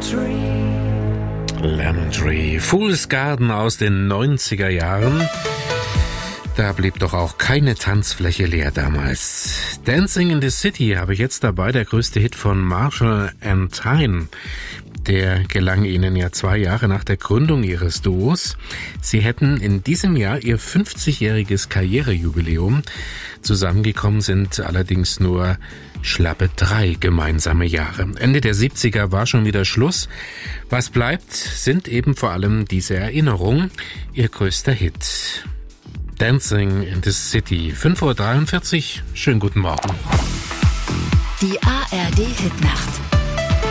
Lemon Tree, Fool's Garden aus den 90er Jahren. Da blieb doch auch keine Tanzfläche leer damals. Dancing in the City habe ich jetzt dabei, der größte Hit von Marshall and Tyne. Der gelang ihnen ja 2 Jahre nach der Gründung ihres Duos. Sie hätten in diesem Jahr ihr 50-jähriges Karrierejubiläum. Zusammengekommen sind allerdings nur schlappe 3 gemeinsame Jahre. Ende der 70er war schon wieder Schluss. Was bleibt, sind eben vor allem diese Erinnerungen. Ihr größter Hit. Dancing in the City. 5:43 Uhr. Schönen guten Morgen. Die ARD Hitnacht.